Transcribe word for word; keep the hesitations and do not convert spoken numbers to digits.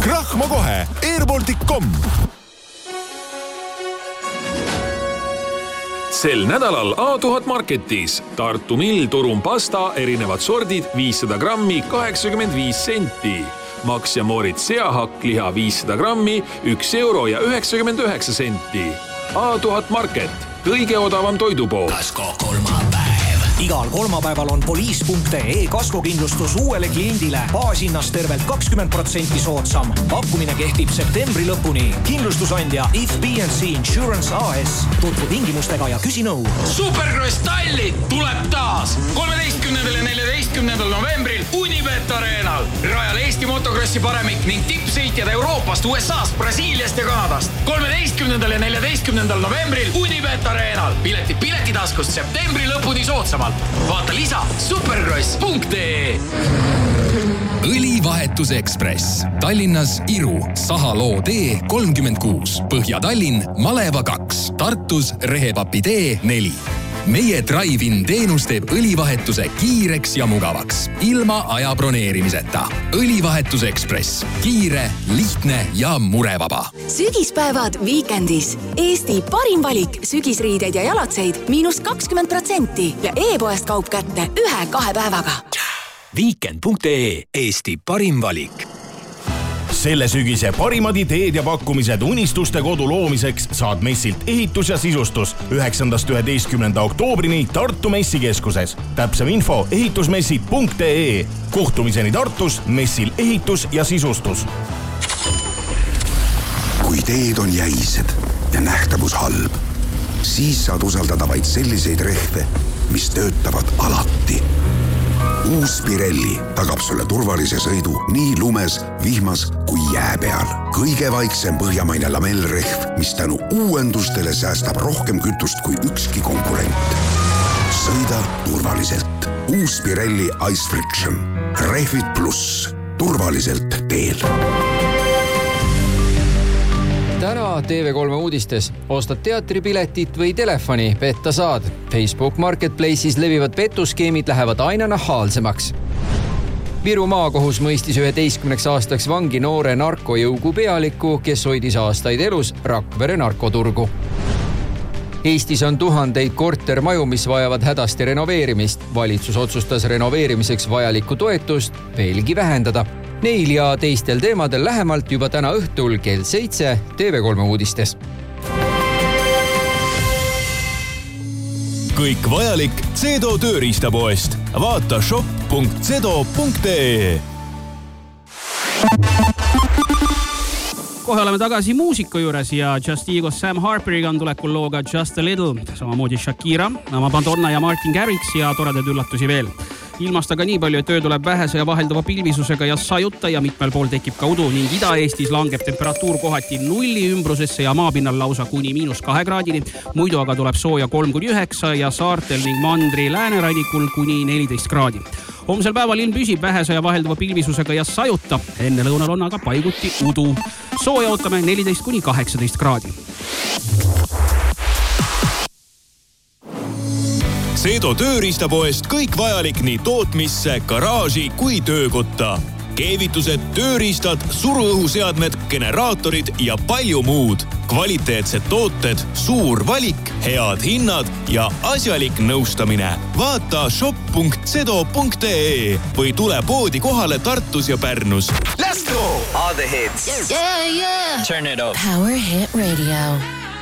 Krahma kohe airbaltic punkt com. Sel nädalal A tuhat Marketis Tartu Mill Turum pasta erinevad sordid viissada grammi kaheksakümmend viis senti. Max ja Moritz seahakk liha viissada grammi üks euro ja üheksakümmend üheksa senti. A tuhat Market, kõige odavam toidupood. Kasko kolmapäev. Igal kolmapäeval on poliis punkt ee kaskokindlustus uuele kliendile baashinnast tervelt kakskümmend protsenti soodsam. Pakkumine kehtib septembri lõpuni. Kindlustusandja If B and C Insurance A S. Tutvu tingimustega ja küsi nõu. Supercross Tallinn tuleb taas kolmeteistkümnendal ja neljateistkümnendal novembril Unibet Arenal. Rajal Eesti motokrossi paremik ning tippsõitjad Euroopast, U S A-st, Brasiiliast ja Kanadast. kolmeteistkümnendal ja neljateistkümnendal novembril Unibet Arenal. Pileti piletitaskust septembri lõpuni soodsamalt. Vaata lisa supercross punkt ee. Õlivahetus Ekspress. Tallinnas Iru, Sahaloo tee kolmkümmend kuus, Põhja-Tallinn, Maleva kaks, Tartus Rehepapi tee neli. Meie Drive-in teenus teeb õlivahetuse kiireks ja mugavaks, ilma aja broneerimiseta. Õlivahetus Ekspress. Kiire, lihtne ja murevaba. Sügispäevad Weekendis. Eesti parim valik sügisriideid ja jalatseid miinus kakskümmend protsenti ja e-poest kaup kätte ühe-kahe päevaga. Weekend punkt ee. Eesti parim valik. Selle sügise parimad ideed ja pakkumised unistuste kodu loomiseks saad messilt ehitus ja sisustus üheksandast üheteistkümnenda oktoobrini Tartu messikeskuses. Täpsem info ehitusmessid punkt ee. Kohtumiseni Tartus messil ehitus ja sisustus. Kui teed on jäised ja nähtavus halb, siis saad usaldada vaid selliseid rehve, mis töötavad alati. Uus Pirelli tagab sulle turvalise sõidu nii lumes, vihmas kui jää peal. Kõige vaiksem põhjamaine lamellrehv, mis tänu uuendustele säästab rohkem kütust kui ükski konkurent. Sõida turvaliselt. Uus Pirelli Ice Friction. Rehvid pluss. Turvaliselt teel. Täna T V kolme uudistes. Ostad teatripiletit või telefoni, petta saad. Facebook Marketplace'is levivad petuskeemid lähevad aina nahaalsemaks. Viru maakohus mõistis üheteistkümneks aastaks vangi noore narkojõugu pealiku, kes hoidis aastaid elus Rakvere narkoturgu. Eestis on tuhandeid kortermaju, mis vajavad hädasti renoveerimist. Valitsus otsustas renoveerimiseks vajalikku toetust veelgi vähendada. Neil ja teistel teemadel lähemalt juba täna õhtul kell seitse T V kolme uudistes. Kõik vajalik Cedo tööriistapoest. Vaata shop punkt cedo punkt ee. Kohe oleme tagasi muusika juures ja Just Egos Sam Harperiga on tulekul looga Just a Little, samamoodi Shakira, Madonna ja Martin Garrix ja toredad üllatusi veel. Ilmast aga nii palju, et öö tuleb vähese ja vaheldava pilvisusega ja sajuta ja mitmel pool tekib ka udu ning Ida-Eestis langeb temperatuur kohati nulli ümbrusesse ja maapinnal lausa kuni miinus kahe kraadini. Muidu aga tuleb sooja kolm kuni üheksa ja saartel ning mandri läänerannikul kuni neliteist kraadi. Homsel päeval ilm püsib vähese ja vaheldava pilvisusega ja sajuta. Enne lõunal on aga paiguti udu. Sooja ootame neliteist kuni kaheksateist kraadi. Cedo tööriistapoest kõik vajalik nii tootmisse, garaaži kui töökotta. Keevitused, tööriistad, suruõhuseadmed, generaatorid ja palju muud. Kvaliteetsed tooted, suur valik, head hinnad ja asjalik nõustamine. Vaata shop punkt cedo punkt ee või tule poodi kohale Tartus ja Pärnus. Let's go! All the hits. Yeah, yeah. Turn it up. Power Hit Radio.